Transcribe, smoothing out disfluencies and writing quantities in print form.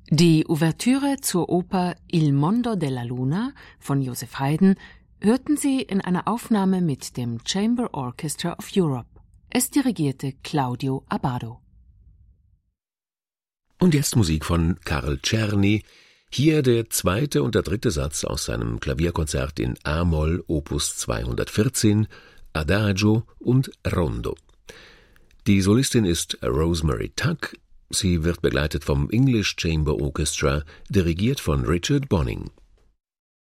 Die Ouvertüre zur Oper Il Mondo della Luna von Joseph Haydn hörten Sie in einer Aufnahme mit dem Chamber Orchestra of Europe. Es dirigierte Claudio Abbado. Und jetzt Musik von Karl Czerny. Hier der zweite und der dritte Satz aus seinem Klavierkonzert in A-Moll Opus 214, Adagio und Rondo. Die Solistin ist Rosemary Tuck. Sie wird begleitet vom English Chamber Orchestra, dirigiert von Richard Bonning.